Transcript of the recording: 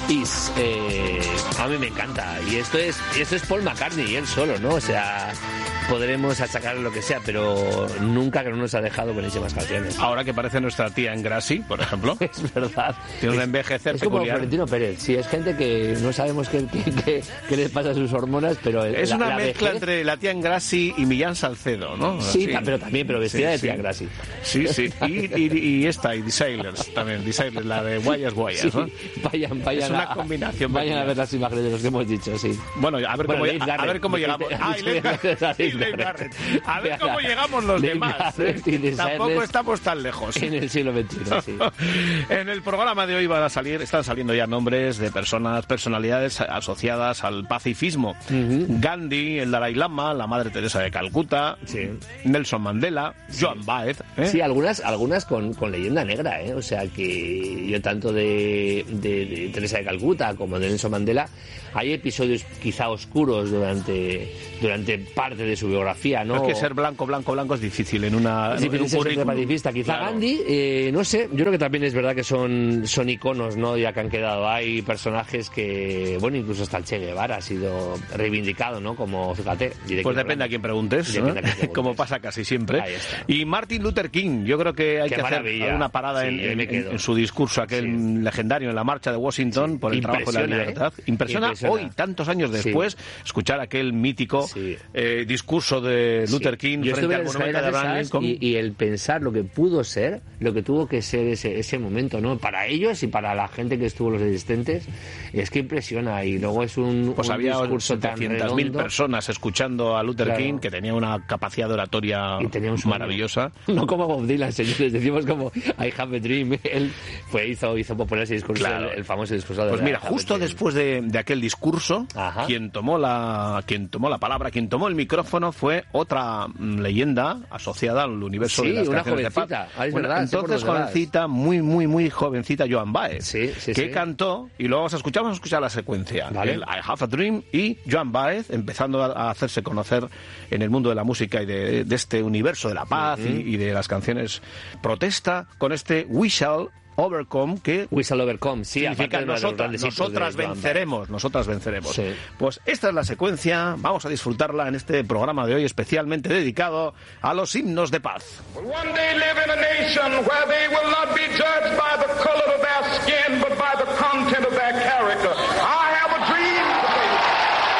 Is. A mí me encanta. Y esto es Paul McCartney y él solo, ¿no? O sea, podremos achacarle lo que sea, pero nunca que no nos ha dejado buenísimas canciones. Ahora que parece nuestra tía en Grassi, por ejemplo. Es verdad. Tiene un envejecer es como peculiar. Florentino Pérez. Sí, es gente que no sabemos qué les pasa a sus hormonas, pero... Es una mezcla entre la tía en Grassi y Millán Salcedo, ¿no? Sí, pero vestida de tía Grassi. Sí. Y esta, y The Sailors también. The Sailors, la de Guayas, Sí, ¿no? vayan es una combinación. Vayan a ver las imágenes de los que hemos dicho, sí. Bueno, a ver cómo llegamos. A ver cómo llegamos los demás. Tampoco estamos tan lejos. En el siglo XXI, sí. En el programa de hoy están saliendo ya nombres de personalidades asociadas al pacifismo. Gandhi, el Dalai Lama, la Madre Teresa de Calcuta, Nelson Mandela, Joan Baez. Sí, algunas con leyenda negra, O sea que yo tanto de Teresa de Calcuta como de Nelson Mandela, hay episodios quizá oscuros durante parte de su biografía, ¿no? Es que ser blanco es difícil en un currículum. Pacifista. Quizá claro. Gandhi, no sé, yo creo que también es verdad que son iconos, ¿no? Ya que han quedado. Hay personajes que, bueno, incluso hasta el Che Guevara ha sido reivindicado, ¿no? Como, fíjate. Pues depende a quién preguntes, ¿no? Como pasa casi siempre. Y Martin Luther King, yo creo que hay que hacer una parada en su discurso, aquel legendario en la marcha de Washington por el trabajo de la libertad. Impresiona hoy, tantos años después, escuchar aquel mítico discurso de Luther King frente al monumento de Abraham Lincoln. Y el pensar lo que pudo ser, lo que tuvo que ser ese momento, ¿no? Para ellos y para la gente que estuvo, los asistentes, es que impresiona. Y luego es un había discurso tan 700.000 personas escuchando a Luther King, que tenía una capacidad de oratoria maravillosa. No como Bob Dylan, señores, decimos como I Have a Dream. Él hizo popular ese discurso, el famoso discurso de... Pues mira, justo después de aquel discurso, quien tomó la palabra, quien tomó el micrófono fue otra leyenda asociada al universo de las canciones de paz. Entonces jovencita, muy jovencita, Joan Baez, que cantó, y luego vamos a escuchar la secuencia. El I Have a Dream y Joan Baez empezando a hacerse conocer en el mundo de la música y de este universo de la paz y de las canciones protesta con este We Shall Overcome, sí, significa nosotras venceremos. Sí. Pues esta es la secuencia, vamos a disfrutarla en este programa de hoy especialmente dedicado a los himnos de paz. One day live in a nation where they will not be judged by the color of their skin, but by the content of their character. I